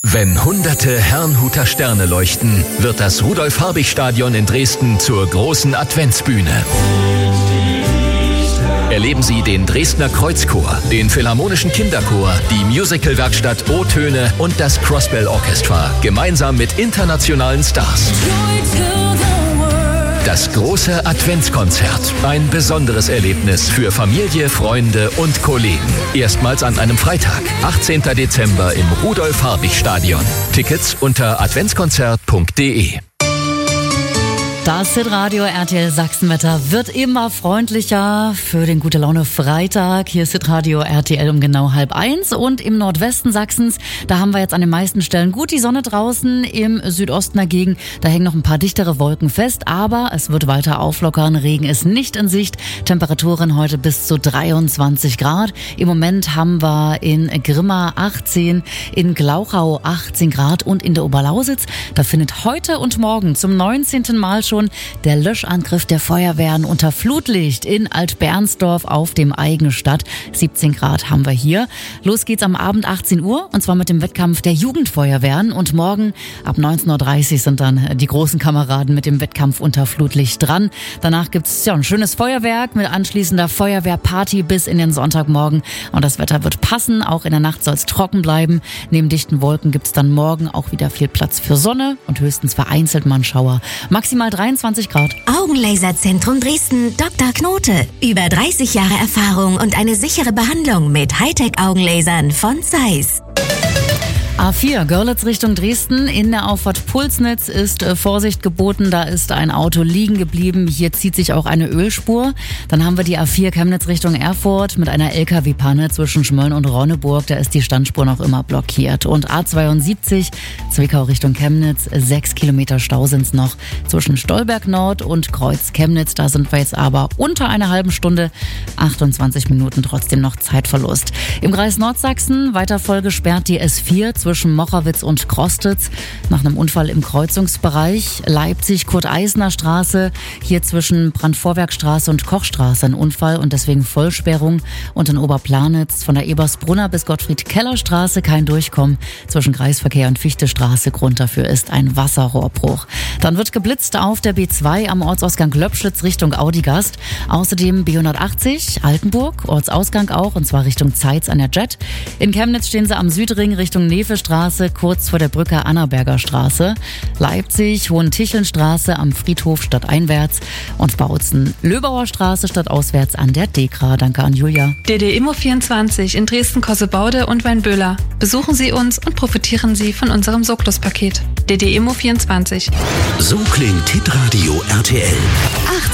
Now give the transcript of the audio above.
Wenn hunderte Herrnhuter Sterne leuchten, wird das Rudolf-Habich-Stadion in Dresden zur großen Adventsbühne. Erleben Sie den Dresdner Kreuzchor, den Philharmonischen Kinderchor, die Musicalwerkstatt O-Töne und das Crossbell Orchestra, gemeinsam mit internationalen Stars. Das große Adventskonzert. Ein besonderes Erlebnis für Familie, Freunde und Kollegen. Erstmals an einem Freitag, 18. Dezember im Rudolf-Habich-Stadion. Tickets unter adventskonzert.de. Das Hitradio RTL Sachsenwetter wird immer freundlicher für den Gute Laune Freitag. Hier ist Hitradio RTL um genau 12:30 und im Nordwesten Sachsens, da haben wir jetzt an den meisten Stellen gut die Sonne draußen. Im Südosten dagegen, da hängen noch ein paar dichtere Wolken fest, aber es wird weiter auflockern. Regen ist nicht in Sicht. Temperaturen heute bis zu 23 Grad. Im Moment haben wir in Grimma 18, in Glauchau 18 Grad und in der Oberlausitz, da findet heute und morgen zum 19. Mal schon der Löschangriff der Feuerwehren unter Flutlicht in Altbernsdorf auf dem Eigenstadt. 17 Grad haben wir hier. Los geht's am Abend 18 Uhr und zwar mit dem Wettkampf der Jugendfeuerwehren. Und morgen ab 19.30 Uhr sind dann die großen Kameraden mit dem Wettkampf unter Flutlicht dran. Danach gibt's ein schönes Feuerwerk mit anschließender Feuerwehrparty bis in den Sonntagmorgen. Und das Wetter wird passen. Auch in der Nacht soll es trocken bleiben. Neben dichten Wolken gibt's dann morgen auch wieder viel Platz für Sonne und höchstens vereinzelt mal Schauer. Maximal 23 Grad. Augenlaserzentrum Dresden, Dr. Knote. Über 30 Jahre Erfahrung und eine sichere Behandlung mit Hightech-Augenlasern von Zeiss. A4, Görlitz Richtung Dresden. In der Auffahrt Pulsnitz ist Vorsicht geboten. Da ist ein Auto liegen geblieben. Hier zieht sich auch eine Ölspur. Dann haben wir die A4 Chemnitz Richtung Erfurt mit einer LKW-Panne zwischen Schmölln und Ronneburg. Da ist die Standspur noch immer blockiert. Und A72, Zwickau Richtung Chemnitz. 6 Kilometer Stau sind's noch zwischen Stolberg Nord und Kreuz Chemnitz. Da sind wir jetzt aber unter einer halben Stunde. 28 Minuten trotzdem noch Zeitverlust. Im Kreis Nordsachsen weiter voll gesperrt die S4 zwischen Mochowitz und Krostitz nach einem Unfall im Kreuzungsbereich. Leipzig, Kurt-Eisner-Straße, hier zwischen Brandvorwerkstraße und Kochstraße ein Unfall und deswegen Vollsperrung. Und in Oberplanitz von der Ebersbrunner bis Gottfried-Keller-Straße kein Durchkommen. Zwischen Kreisverkehr und Fichtestraße, Grund dafür ist ein Wasserrohrbruch. Dann wird geblitzt auf der B2 am Ortsausgang Löbschlitz Richtung Audigast. Außerdem B180 Altenburg, Ortsausgang auch, und zwar Richtung Zeitz an der Jet. In Chemnitz stehen sie am Südring Richtung Straße, kurz vor der Brücke Annaberger Straße. Leipzig, Hohentichelnstraße am Friedhof stadteinwärts und Bautzen, Löbauer Straße stadtauswärts an der Dekra. Danke an Julia. DD Immo 24 in Dresden-Kossebaude und Weinböhler. Besuchen Sie uns und profitieren Sie von unserem Soklos-Paket. DD Immo 24. So klingt Hitradio RTL. 18